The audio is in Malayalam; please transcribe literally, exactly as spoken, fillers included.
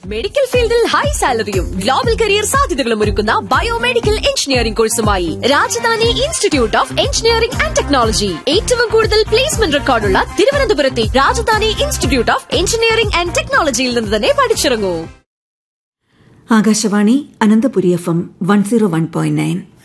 മെഡിക്കൽ ഫീൽഡിൽ ഹൈ സാലറിയും ഗ്ലോബൽ കരിയർ സാധ്യതകളും ഒരുക്കുന്ന biomedical engineering കോഴ്സുമായി Rajdhani institute of engineering and technology. ഏറ്റവും കൂടുതൽ പ്ലേസ്മെന്റ് റെക്കോർഡുള്ള തിരുവനന്തപുരത്തെ Rajdhani institute of engineering and ടെക്നോളജിയിൽ നിന്ന് തന്നെ പഠിച്ചിറങ്ങൂ. Akashvani Ananthapuri F M one zero one point nine.